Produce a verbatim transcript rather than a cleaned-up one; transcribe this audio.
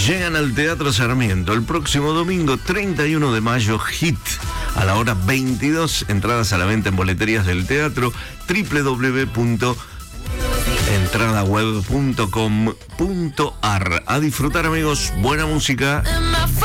llegan al Teatro Sarmiento el próximo domingo treinta y uno de mayo, Hit, a la hora veintidós. Entradas a la venta en boleterías del teatro, doble u doble u doble u punto entradaweb punto com punto ar. A disfrutar, amigos, buena música.